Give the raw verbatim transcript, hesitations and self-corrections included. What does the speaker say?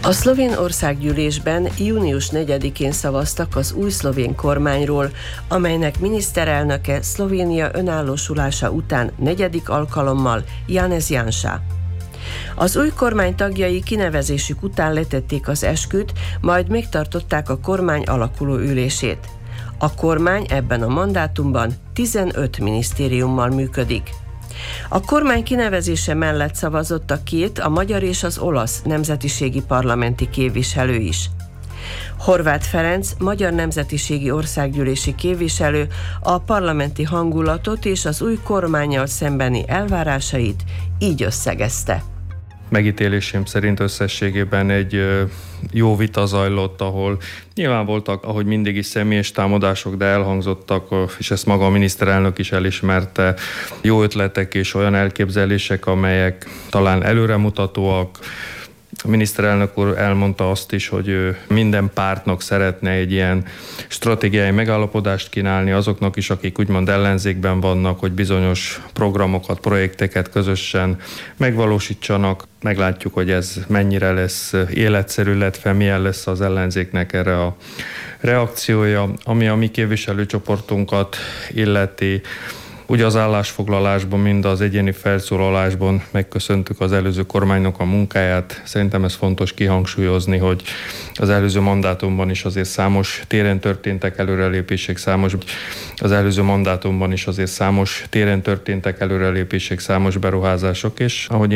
A szlovén országgyűlésben június negyedikén szavaztak az új szlovén kormányról, amelynek miniszterelnöke Szlovénia önállósulása után negyedik alkalommal Janez Janša. Az új kormány tagjai kinevezésük után letették az esküt, majd megtartották a kormány alakuló ülését. A kormány ebben a mandátumban tizenöt minisztériummal működik. A kormány kinevezése mellett szavazott a két, a magyar és az olasz nemzetiségi parlamenti képviselő is. Horváth Ferenc, magyar nemzetiségi országgyűlési képviselő a parlamenti hangulatot és az új kormánnyal szembeni elvárásait így összegezte. Megítélésem szerint összességében egy jó vita zajlott, ahol nyilván voltak, ahogy mindig is személyes támadások, de elhangzottak, és ezt maga a miniszterelnök is elismerte, jó ötletek és olyan elképzelések, amelyek talán előremutatóak. A miniszterelnök úr elmondta azt is, hogy ő minden pártnak szeretne egy ilyen stratégiai megállapodást kínálni, azoknak is, akik úgymond ellenzékben vannak, hogy bizonyos programokat, projekteket közösen megvalósítsanak. Meglátjuk, hogy ez mennyire lesz életszerű, illetve milyen lesz az ellenzéknek erre a reakciója, ami a mi képviselőcsoportunkat illeti. Ugye az állásfoglalásban, mind az egyéni felszólalásban megköszöntük az előző kormánynak a munkáját. Szerintem ez fontos kihangsúlyozni, hogy az előző mandátumban is azért számos téren történtek előrelépések, számos az előző mandátumban is azért számos téren történtek előrelépések, számos beruházások, és ahogy